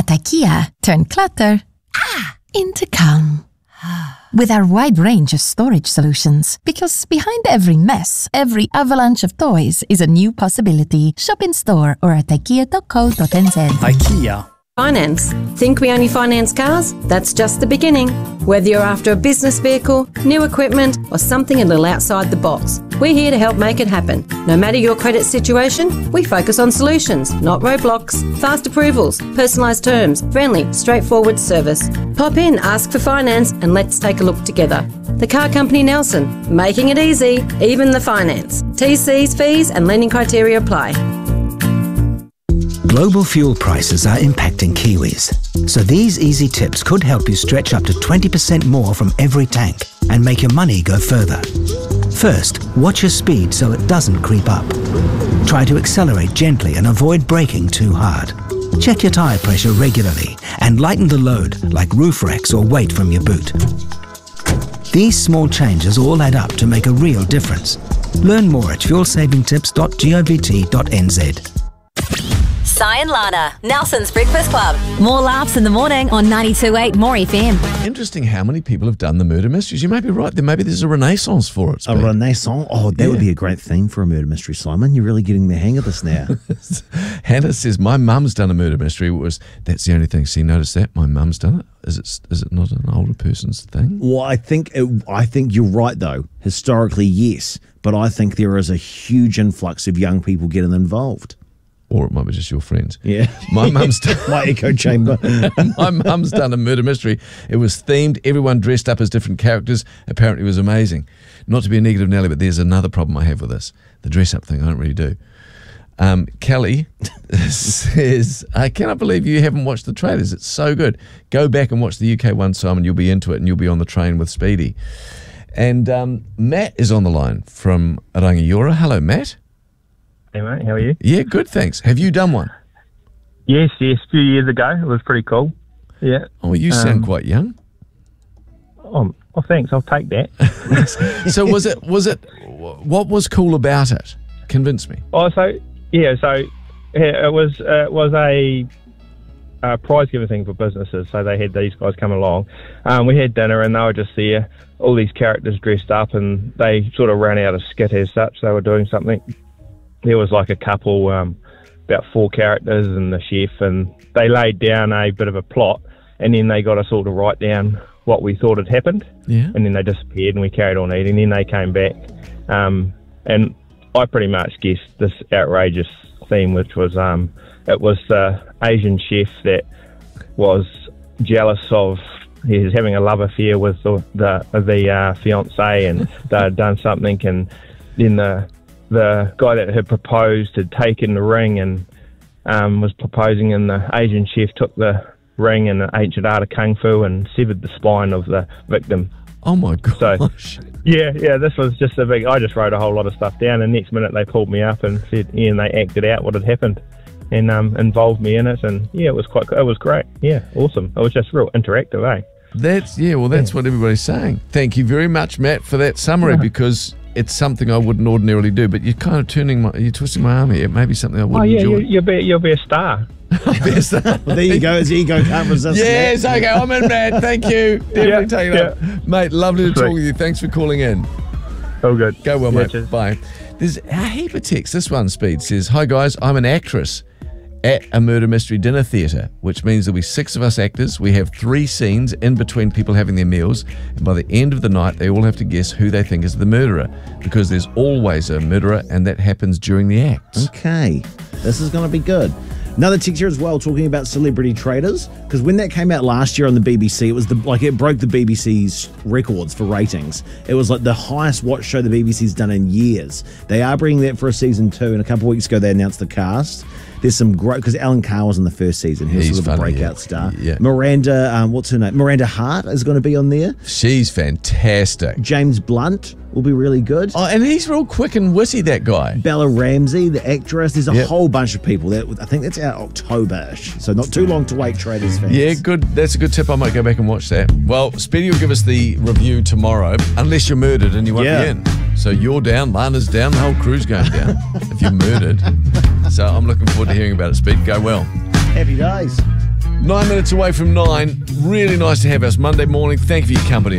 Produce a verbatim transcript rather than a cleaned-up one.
At IKEA, turn clutter ah, into calm. With our wide range of storage solutions. Because behind every mess, every avalanche of toys is a new possibility. Shop in store or at ikea dot co dot n z. IKEA. Finance. Think we only finance cars? That's just the beginning. Whether you're after a business vehicle, new equipment, or something a little outside the box, we're here to help make it happen. No matter your credit situation, we focus on solutions, not roadblocks. Fast approvals, personalised terms, friendly, straightforward service. Pop in, ask for finance, and let's take a look together. The Car Company Nelson, making it easy, even the finance. T Cs, fees, and lending criteria apply. Global fuel prices are impacting Kiwis, so these easy tips could help you stretch up to twenty percent more from every tank and make your money go further. First, watch your speed so it doesn't creep up. Try to accelerate gently and avoid braking too hard. Check your tyre pressure regularly and lighten the load like roof racks or weight from your boot. These small changes all add up to make a real difference. Learn more at fuel saving tips dot govt dot n z. Si and Lana, Nelson's Breakfast Club. More laughs in the morning on ninety-two point eight More F M. Interesting how many people have done the murder mysteries. You may be right. There maybe there's a renaissance for it. A renaissance? Oh, that yeah. would be a great theme for a murder mystery, Simon. You're really getting the hang of this now. Hannah says, my mum's done a murder mystery. It was That's the only thing. See, notice that? My mum's done it. Is it is it not an older person's thing? Well, I think it, I think you're right, though. Historically, yes. But I think there is a huge influx of young people getting involved. Or it might be just your friends. Yeah. My mum's done my echo chamber. My mum's done a murder mystery. It was themed. Everyone dressed up as different characters. Apparently it was amazing. Not to be a negative Nelly, but there's another problem I have with this. The dress-up thing, I don't really do. Um, Kelly says, I cannot believe you haven't watched the trailers. It's so good. Go back and watch the U K one, Simon. You'll be into it and you'll be on the train with Speedy. And um, Matt is on the line from Rangiora. Hello, Matt. Hey mate, how are you? Yeah, good, thanks. Have you done one? Yes, yes, a few years ago. It was pretty cool. Yeah. Oh, you sound um, quite young. Oh, oh, thanks. I'll take that. So was it, was it, what was cool about it? Convince me. Oh, so, yeah, so yeah, it was uh, it was a, a prize giving thing for businesses. So they had these guys come along. Um, we had dinner and they were just there, all these characters dressed up, and they sort of ran out of skit as such. They were doing something. There was like a couple, um, about four characters and the chef, and they laid down a bit of a plot, and then they got us all to write down what we thought had happened. Yeah. And then they disappeared and we carried on eating. Then they came back, um, and I pretty much guessed this outrageous theme, which was um, it was the Asian chef that was jealous of, he was having a love affair with the the, the uh, fiancée, and they had done something, and then the the guy that had proposed had taken the ring and um, was proposing, and the Asian chef took the ring and ancient art of kung fu and severed the spine of the victim. Oh my gosh. So, yeah, yeah, this was just a big, I just wrote a whole lot of stuff down, and next minute they pulled me up and said, yeah, and they acted out what had happened and um, involved me in it, and yeah, it was quite, it was great. Yeah, awesome. It was just real interactive, eh? That's, yeah, well, that's yeah. what everybody's saying. Thank you very much, Matt, for that summary, yeah. because it's something I wouldn't ordinarily do, but you're kind of turning my, you're twisting my arm here. It may be something I wouldn't oh, yeah, enjoy. You'll, you'll, be, you'll be a star. I'll be a star. Well, there you go. His ego can't resist. Yes, that. Okay, I'm in, Matt. Thank you. Definitely yeah, take it yeah. up. Mate, lovely to Sweet. talk with you. Thanks for calling in. Oh, good. Go well, yeah, mate. Cheers. Bye. There's a heap of text. This one, Speed, says, hi, guys. I'm an actress at a murder mystery dinner theatre, which means there'll be six of us actors. We have three scenes in between people having their meals, and by the end of the night, they all have to guess who they think is the murderer, because there's always a murderer, and that happens during the acts. Okay, this is going to be good. Another text here as well, talking about Celebrity Traders, because when that came out last year on the B B C, it was the like it broke the B B C's records for ratings. It was like the highest watch show the B B C's done in years. They are bringing that for a season two, and a couple of weeks ago they announced the cast. There's some great, because Alan Carr was in the first season. He was He's sort of a funny, breakout yeah. star. Yeah. Miranda, um, what's her name? Miranda Hart is going to be on there. She's fantastic. James Blunt will be really good. Oh, and he's real quick and witty, that guy. Bella Ramsey, the actress. There's a yep. whole bunch of people. That I think that's out October-ish, so not too long to wait, Traders fans. Yeah, good. That's a good tip. I might go back and watch that. Well, Speedy will give us the review tomorrow, unless you're murdered and you won't yeah. be in. So you're down, Lana's down, the whole crew's going down if you're murdered. So I'm looking forward to hearing about it, Speed. Go well. Happy days. Nine minutes away from nine. Really nice to have us Monday morning. Thank you for your company.